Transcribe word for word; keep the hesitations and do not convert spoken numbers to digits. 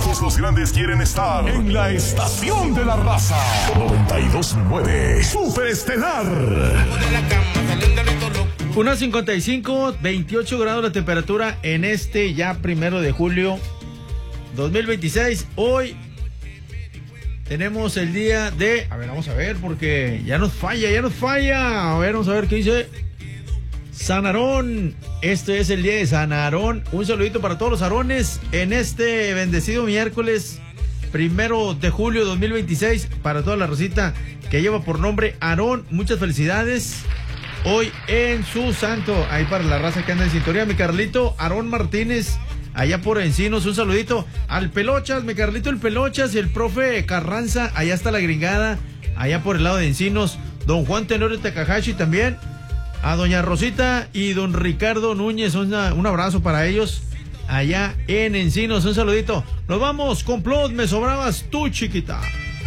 Todos los grandes quieren estar en la estación de la raza. noventa y dos punto nueve Super Estelar. una cincuenta y cinco, veintiocho grados la temperatura en este ya primero de julio dos mil veintiséis. Hoy tenemos el día de... A ver, vamos a ver porque ya nos falla, ya nos falla. A ver, vamos a ver qué dice San Aarón. Este es el día de San Aarón. Un saludito para todos los Aarones en este bendecido miércoles primero de julio dos mil veintiséis. Para toda la racita que lleva por nombre Aarón, muchas felicidades hoy en su santo. Ahí para la raza que anda en sintonía, mi Carlito Aarón Martínez, allá por Encinos. Un saludito al Pelochas, mi Carlito el Pelochas, y el profe Carranza, allá está la gringada, allá por el lado de Encinos. Don Juan Tenorio Takahashi también, a doña Rosita y don Ricardo Núñez, una, un abrazo para ellos allá en Encinos. Un saludito. Nos vamos, complot, me sobrabas tú, chiquita.